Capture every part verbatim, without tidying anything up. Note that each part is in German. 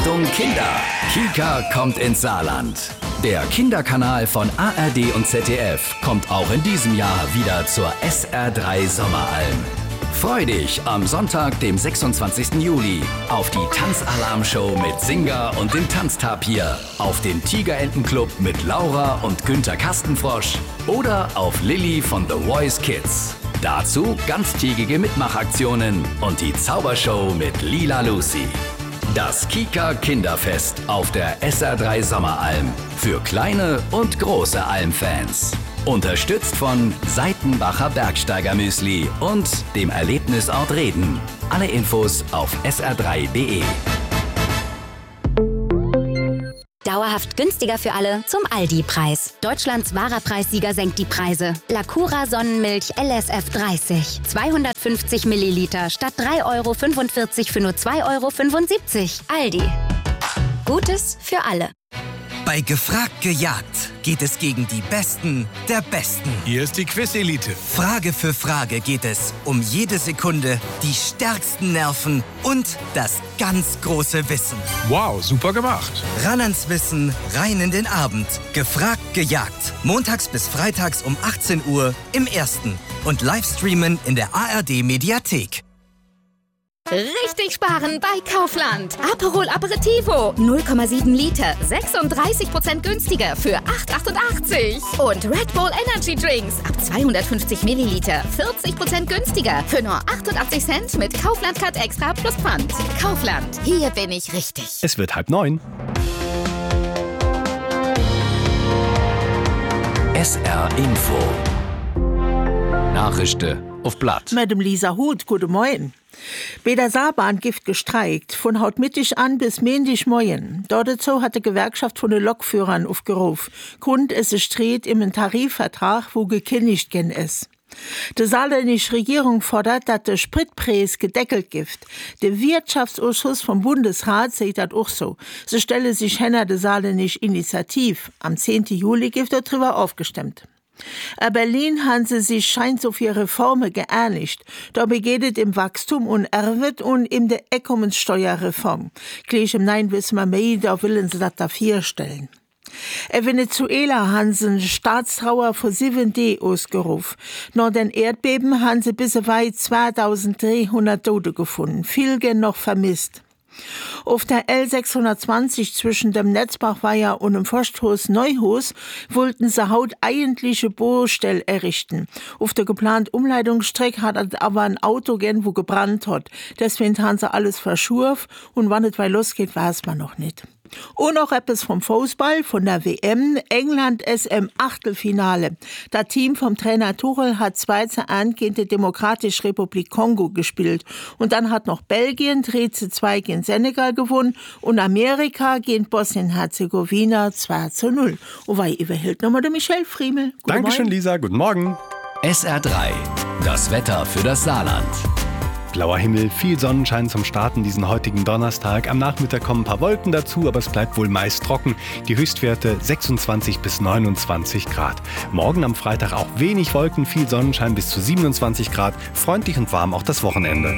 Achtung Kinder! Kika kommt ins Saarland. Der Kinderkanal von A R D und Z D F kommt auch in diesem Jahr wieder zur S R drei Sommeralm. Freu dich am Sonntag, dem sechsundzwanzigsten Juli, auf die Tanzalarm-Show mit Singer und dem Tanztapir, auf den Tigerentenclub mit Laura und Günther Kastenfrosch oder auf Lilly von The Voice Kids. Dazu ganztägige Mitmachaktionen und die Zaubershow mit Lila Lucy. Das Kika Kinderfest auf der S R drei Sommeralm für kleine und große Almfans. Unterstützt von Seitenbacher Bergsteiger-Müsli und dem Erlebnisort Reden. Alle Infos auf s r drei punkt d e. Dauerhaft günstiger für alle zum Aldi-Preis. Deutschlands wahrer Preissieger senkt die Preise. Lacura Sonnenmilch L S F dreißig. zweihundertfünfzig Milliliter statt drei Euro fünfundvierzig für nur zwei Euro fünfundsiebzig. Aldi. Gutes für alle. Bei Gefragt gejagt geht es gegen die Besten der Besten. Hier ist die Quiz-Elite. Frage für Frage geht es um jede Sekunde, die stärksten Nerven und das ganz große Wissen. Wow, super gemacht. Ran ans Wissen, rein in den Abend. Gefragt gejagt. Montags bis freitags um achtzehn Uhr im Ersten. Und Livestreamen in der A R D-Mediathek. Richtig sparen bei Kaufland. Aperol Aperitivo, null Komma sieben Liter, sechsunddreißig Prozent günstiger für acht Euro achtundachtzig. Und Red Bull Energy Drinks ab zweihundertfünfzig Milliliter, vierzig Prozent günstiger für nur achtundachtzig Cent mit Kaufland Card Extra plus Pfand. Kaufland, hier bin ich richtig. Es wird halb neun. S R Info. Nachrichten auf Blatt. Mit dem Lisa Huth, guten Morgen. Bei der Saarbahn gibt gestreikt, von heute Mittag an bis Montag morgen. Dazu hat die Gewerkschaft von den Lokführern aufgerufen. Grund ist ein Streit im Tarifvertrag, wo gekündigt gen ist. Die saarländische Regierung fordert, dass der Spritpreis gedeckelt gibt. Der Wirtschaftsausschuss vom Bundesrat sieht das auch so. Sie stelle sich hinter der saarländischen Initiative. Am zehnten Juli gibt darüber aufgestimmt. In Berlin haben sie sich scheint auf ihre Reformen geeinigt. Dabei geht es im Wachstum und Erwit und in der Einkommenssteuerreform. Gleich im Nein wissen wir mehr, da wollen sie das dafür stellen. In Venezuela haben sie eine Staatstrauer für sieben Tage ausgerufen. Nach den Erdbeben haben sie bis weit zweitausenddreihundert Tote gefunden. Viele gehen noch vermisst. Auf der L sechshundertzwanzig zwischen dem Netzbachweiher und dem Forsthaus Neuhaus wollten sie haut eigentliche Baustelle errichten. Auf der geplanten Umleitungsstrecke hat es aber ein Auto gern, wo gebrannt hat. Deswegen haben sie alles verschurft und wann es weiter losgeht, weiß man noch nicht. Und noch etwas vom Fußball, von der W M. England ist im Achtelfinale. Das Team vom Trainer Tuchel hat zwei zu eins gegen die Demokratische Republik Kongo gespielt. Und dann hat noch Belgien drei zu zwei gegen Senegal gewonnen und Amerika gegen Bosnien-Herzegowina zwei zu null. Und weil überhält nochmal der Michel Friemel. Guten Dankeschön, Morgen. Lisa. Guten Morgen. S R drei. Das Wetter für das Saarland. Blauer Himmel, viel Sonnenschein zum Starten diesen heutigen Donnerstag. Am Nachmittag kommen ein paar Wolken dazu, aber es bleibt wohl meist trocken. Die Höchstwerte sechsundzwanzig bis neunundzwanzig Grad. Morgen am Freitag auch wenig Wolken, viel Sonnenschein bis zu siebenundzwanzig Grad. Freundlich und warm auch das Wochenende.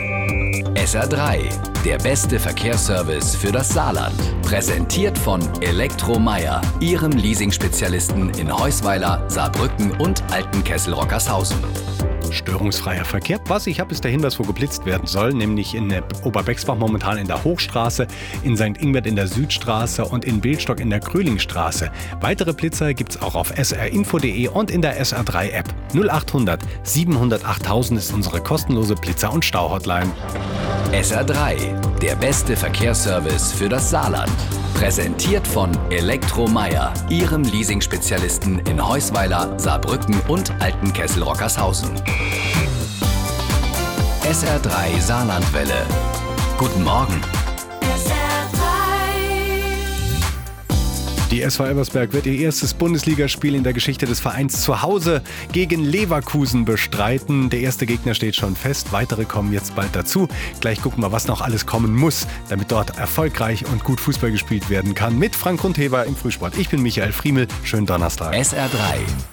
S R drei, der beste Verkehrsservice für das Saarland. Präsentiert von Elektromeier, Ihrem Leasing-Spezialisten in Heusweiler, Saarbrücken und Altenkessel-Rockershausen. Störungsfreier Verkehr. Was ich habe, ist der Hinweis, wo geblitzt werden soll, nämlich in der Oberbexbach momentan in der Hochstraße, in Sankt Ingbert in der Südstraße und in Bildstock in der Krölingstraße. Weitere Blitzer gibt's auch auf s r info punkt d e und in der S R drei App. null achthundert siebenhundert achttausend ist unsere kostenlose Blitzer- und Stauhotline. S R drei, der beste Verkehrsservice für das Saarland. Präsentiert von Elektromeier, Ihrem Leasing-Spezialisten in Heusweiler, Saarbrücken und Altenkessel-Rockershausen. S R drei Saarlandwelle. Guten Morgen. Die S V Elversberg wird ihr erstes Bundesligaspiel in der Geschichte des Vereins zu Hause gegen Leverkusen bestreiten. Der erste Gegner steht schon fest, weitere kommen jetzt bald dazu. Gleich gucken wir, was noch alles kommen muss, damit dort erfolgreich und gut Fußball gespielt werden kann. Mit Frank Grundheber im Frühsport. Ich bin Michael Friemel. Schönen Donnerstag. S R drei,